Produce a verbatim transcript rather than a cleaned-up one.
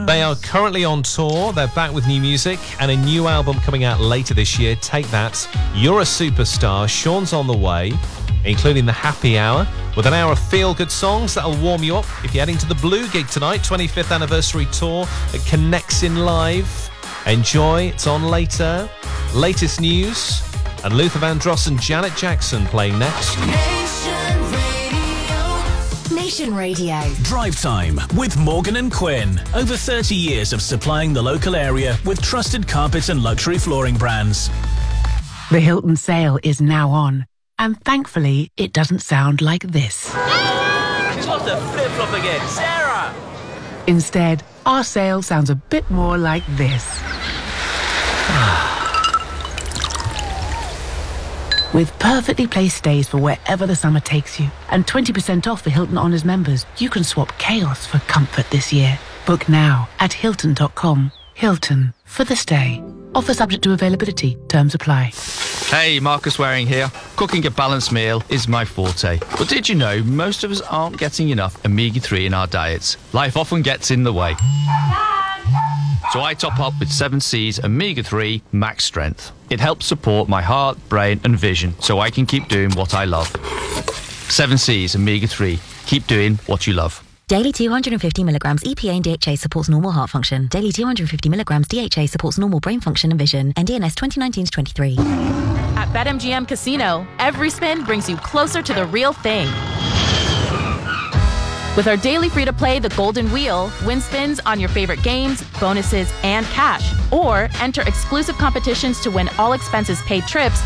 They are currently on tour. They're back with new music and a new album coming out later this year. Take That. You're a Superstar. Sean's on the way, including the Happy Hour, with an hour of feel-good songs that'll warm you up if you're heading to the Blue gig tonight, twenty-fifth anniversary tour that connects in live. Enjoy. It's on later. Latest news. And Luther Vandross and Janet Jackson playing next. Nation Radio. Nation Radio. Drive Time with Morgan and Quinn. Over thirty years of supplying the local area with trusted carpet and luxury flooring brands. The Hilton sale is now on. And thankfully, it doesn't sound like this. She's got the flip-flop again. Sarah! Instead, our sale sounds a bit more like this. With perfectly placed stays for wherever the summer takes you, and twenty percent off for Hilton Honors members, you can swap chaos for comfort this year. Book now at Hilton dot com. Hilton, for the stay. Offer subject to availability. Terms apply. Hey, Marcus Waring here. Cooking a balanced meal is my forte. But did you know most of us aren't getting enough omega three in our diets? Life often gets in the way. So I top up with seven C's omega three Max Strength. It helps support my heart, brain and vision so I can keep doing what I love. seven C's omega three. Keep doing what you love. Daily two hundred fifty milligrams E P A and D H A supports normal heart function. Daily two hundred fifty milligrams D H A supports normal brain function and vision. N D N S twenty nineteen to twenty-three. At BetMGM Casino, every spin brings you closer to the real thing. With our daily free-to-play The Golden Wheel, win spins on your favorite games, bonuses, and cash. Or enter exclusive competitions to win all expenses paid trips